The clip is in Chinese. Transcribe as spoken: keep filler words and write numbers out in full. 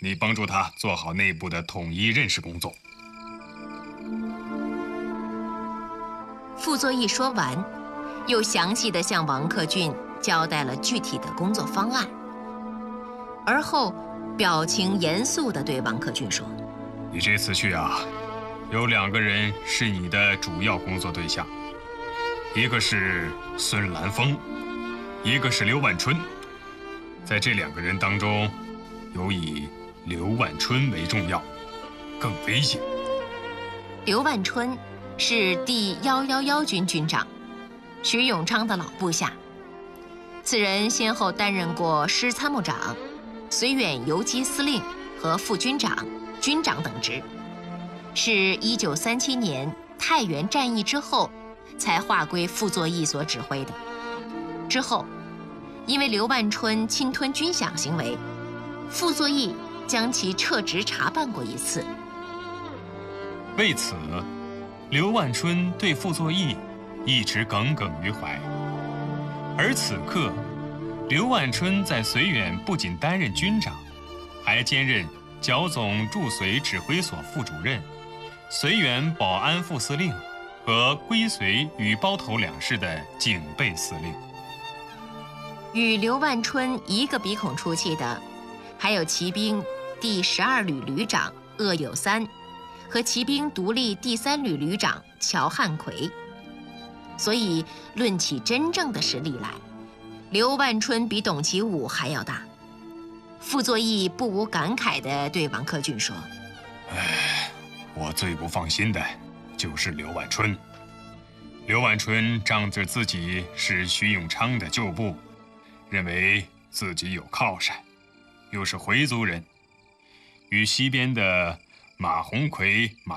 你帮助他做好内部的统一认识工作。 傅作义说完，又详细地向王克俊交代了具体的工作方案，而后表情严肃地对王克俊说：“ 你这次去啊，有两个人是你的主要工作对象，一个是孙兰峰，一个是刘万春。在这两个人当中，有以刘万春为重要，更危险。” 刘万春是第一一一军军长，徐永昌的老部下。此人先后担任过师参谋长、绥远游击司令和副军长、军长等职，是一九三七年太原战役之后才划归傅作义所指挥的。之后，因为刘万春侵吞军饷行为，傅作义将其撤职查办过一次。 为此，刘万春对傅作义一直耿耿于怀。而此刻，刘万春在绥远不仅担任军长，还兼任剿总驻绥指挥所副主任、绥远保安副司令和归绥与包头两市的警备司令。 与刘万春一个鼻孔出气的，还有骑兵第十二旅旅长鄂有三和骑兵独立第三旅旅长乔汉奎。所以论起真正的实力来，刘万春比董其武还要大。傅作义不无感慨地对王克俊说：“ 唉，我最不放心的就是刘万春。刘万春仗着自己是徐永昌的旧部，认为自己有靠山，又是回族人，与西边的马鸿逵、马